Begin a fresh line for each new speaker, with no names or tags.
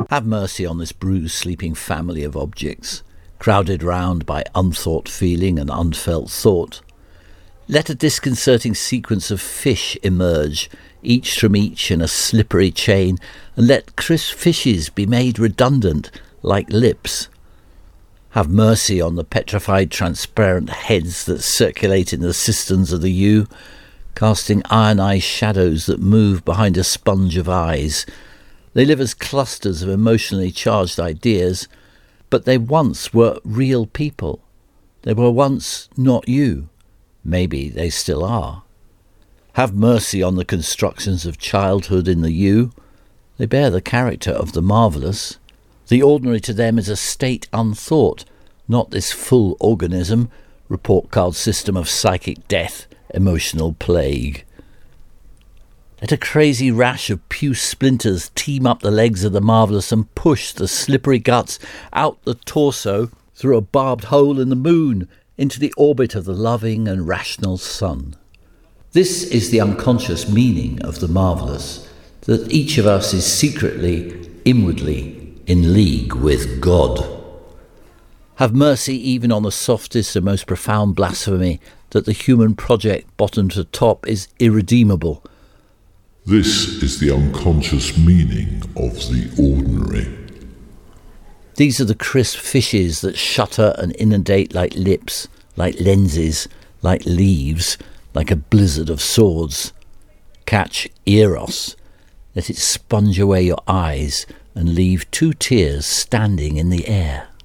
Have mercy on this bruised sleeping family of objects, crowded round by unthought feeling and unfelt thought. Let a disconcerting sequence of fish emerge, each from each in a slippery chain, and let crisp fishes be made redundant like lips. Have mercy on the petrified transparent heads that circulate in the cisterns of the U, casting ironized shadows that move behind a sponge of eyes. They live as clusters of emotionally charged ideas, but they once were real people. They were once not you. Maybe they still are. Have mercy on the constructions of childhood in the U. They bear the character of the marvellous. The ordinary to them is a state unthought, not this full organism, report card system of psychic death, emotional plague. Let a crazy rash of puce splinters team up the legs of the marvellous and push the slippery guts out the torso through a barbed hole in the moon into the orbit of the loving and rational sun. This is the unconscious meaning of the marvellous, that each of us is secretly, inwardly, in league with God. Have mercy even on the softest and most profound blasphemy that the human project bottom to top is irredeemable.
This is the unconscious meaning of the ordinary.
These are the crisp fishes that shutter and inundate like lips, like lenses, like leaves, like a blizzard of swords. Catch Eros, let it sponge away your eyes and leave 2 tears standing in the air.